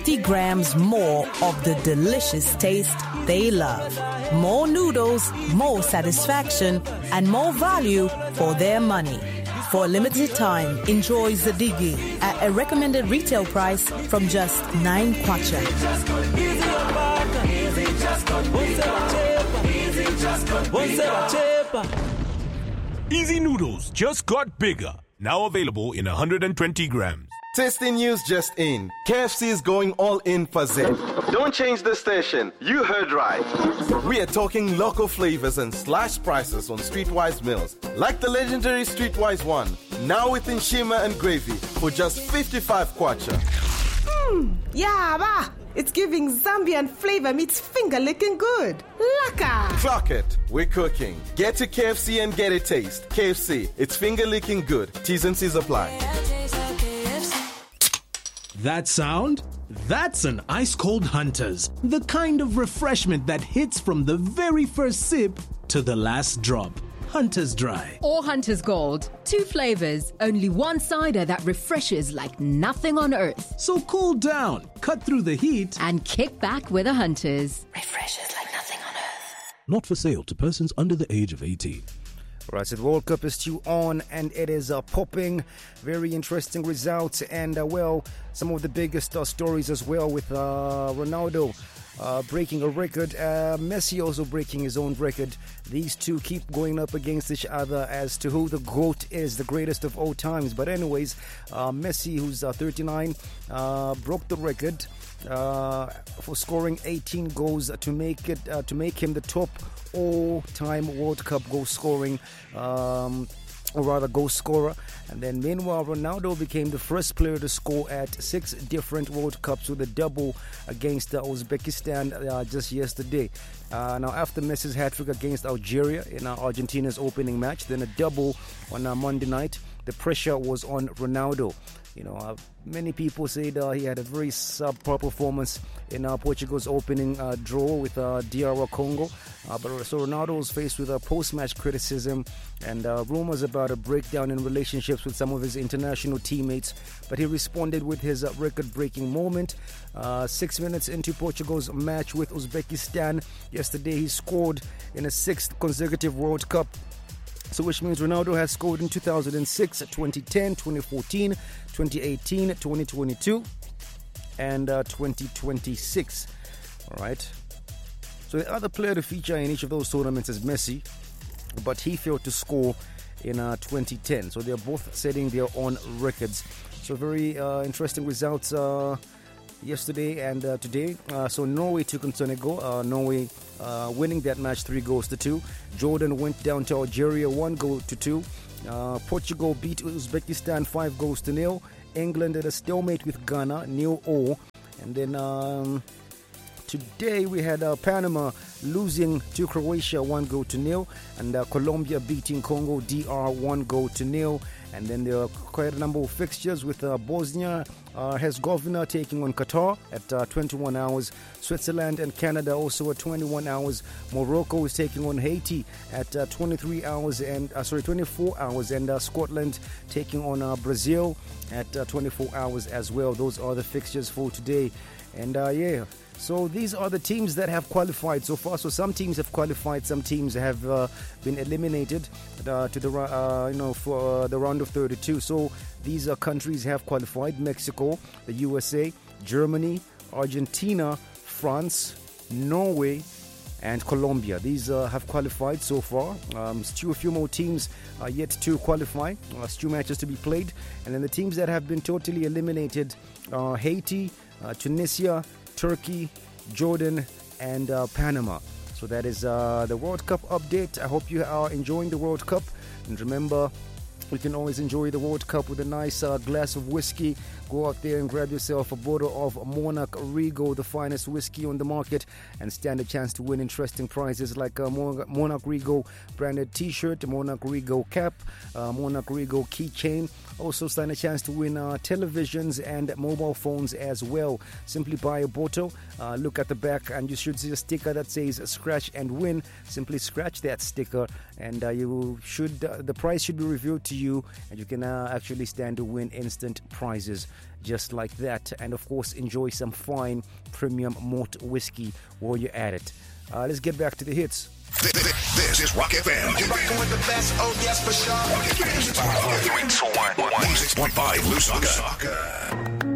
50 grams more of the delicious taste they love. More noodles, more satisfaction, and more value for their money. For a limited time, enjoy Zadigi at a recommended retail price from just 9 kwacha. Easy Noodles just got bigger. Now available in 120 grams. Tasty news just in. KFC is going all in for Zen. Don't change the station. You heard right. We are talking local flavors and slash prices on Streetwise meals. Like the legendary Streetwise one. Now with Nshima and gravy for just 55 kwacha. Yeah, bah. It's giving Zambian flavor meets finger licking good. Laka! Clock it. We're cooking. Get to KFC and get a taste. KFC. It's finger licking good. T's and C's apply. That sound? That's an ice-cold Hunter's. The kind of refreshment that hits from the very first sip to the last drop. Hunter's Dry. Or Hunter's Gold. 2 flavors, only one cider that refreshes like nothing on earth. So cool down, cut through the heat, and kick back with a Hunter's. Refreshes like nothing on earth. Not for sale to persons under the age of 18. Right, so the World Cup is still on and it is popping. Very interesting results and, some of the biggest stories as well with Ronaldo breaking a record. Messi also breaking his own record. These two keep going up against each other as to who the GOAT is, the greatest of all times. But anyways, Messi, who's 39, broke the record for scoring 18 goals to make him the top all-time World Cup goal scoring, or rather goal scorer. And then meanwhile, Ronaldo became the first player to score at 6 different World Cups with a double against Uzbekistan just yesterday. Now after Messi's hat-trick against Algeria in Argentina's opening match, then a double on Monday night, the pressure was on Ronaldo. Many people said he had a very subpar performance in Portugal's opening draw with DR Congo. But so Ronaldo was faced with post-match criticism and rumors about a breakdown in relationships with some of his international teammates. But he responded with his record-breaking moment. 6 minutes into Portugal's match with Uzbekistan yesterday, he scored in a 6th consecutive World Cup. So which means Ronaldo has scored in 2006, 2010, 2014, 2018, 2022, and 2026. All right. So the other player to feature in each of those tournaments is Messi, but he failed to score in 2010. So they're both setting their own records. So very interesting results yesterday and today. So Norway took on Senegal. Norway winning that match 3-2. Jordan went down to Algeria 1-2. Portugal beat Uzbekistan 5-0. England had a stalemate with Ghana 0-0. And then today we had Panama losing to Croatia 1-0, and Colombia beating Congo DR 1-0. And then there are quite a number of fixtures with Bosnia Herzegovina taking on Qatar at 21 hours. Switzerland and Canada also at 21 hours. Morocco is taking on Haiti at 24 hours, and Scotland taking on Brazil at 24 hours as well. Those are the fixtures for today. And so these are the teams that have qualified so far. So some teams have qualified, some teams have been eliminated to the for the round of 32. So these countries have qualified: Mexico, the USA, Germany, Argentina, France, Norway, and Colombia. These have qualified so far. Still a few more teams are yet to qualify. Still matches to be played. And then the teams that have been totally eliminated are Haiti, Tunisia, Turkey, Jordan, and Panama. So that is the World Cup update. I hope you are enjoying the World Cup. And remember, you can always enjoy the World Cup with a nice glass of whiskey. Go out there and grab yourself a bottle of Monarch Rego, the finest whiskey on the market, and stand a chance to win interesting prizes like a Monarch Rego branded t-shirt, Monarch Rego cap, Monarch Rego keychain, Also stand a chance to win televisions and mobile phones as well. Simply buy a bottle, look at the back, and you should see a sticker that says scratch and win. Simply scratch that sticker, and the prize should be revealed to you, and you can actually stand to win instant prizes just like that. And of course, enjoy some fine premium malt whiskey while you're at it. Let's get back to the hits. This is Rock FM. You're rocking with the best. Oh, yes, for sure. Rock FM. 3, 2, 1, 1, 6.5 Lusaka.